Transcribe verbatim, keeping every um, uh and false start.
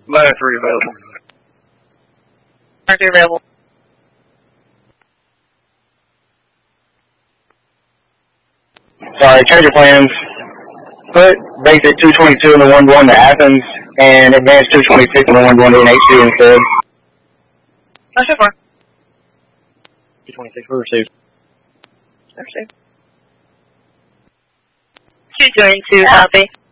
Ladder three available. Ladder three available. Sorry, change your plans. Put basic two twenty-two in the one going to Athens, and advance two twenty-six in the one going to N H C instead. Oh, so far. two twenty-six, we received. Received. two twenty-two, copy.